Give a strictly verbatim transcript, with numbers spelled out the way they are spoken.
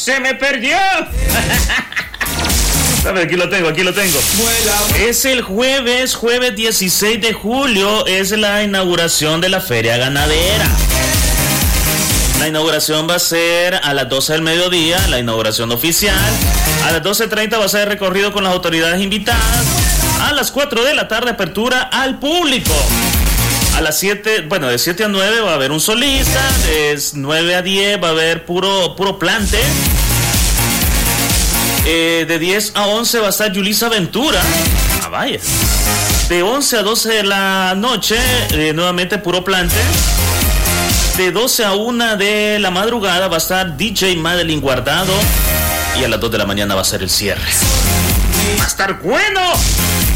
se me perdió. Aquí lo tengo, aquí lo tengo. Es el jueves, jueves dieciséis de julio, es la inauguración de la Feria Ganadera. La inauguración va a ser a las doce del mediodía, la inauguración oficial. A las doce treinta va a ser recorrido con las autoridades invitadas. A las cuatro de la tarde, apertura al público. A las siete, bueno, de siete a nueve va a haber un solista. De nueve a diez va a haber puro, puro plante. Eh, de diez a once va a estar Yulisa Ventura. Ah, vaya. De once a doce de la noche, eh, nuevamente puro plante. De doce a una de la madrugada va a estar D J Madeline Guardado. Y a las dos de la mañana va a ser el cierre. ¡Va a estar bueno!